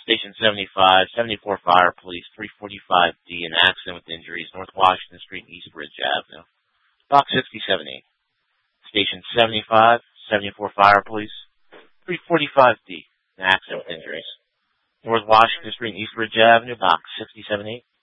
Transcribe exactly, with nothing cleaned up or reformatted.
Station seventy-five, seventy-four Fire Police, three forty-five D, an accident with injuries, North Washington Street and East Ridge Avenue. Box sixty-seven eight. Station seventy-five, seventy-four Fire Police, three forty-five D, an accident with injuries, North Washington Street and East Ridge Avenue. Box sixty-seven eight.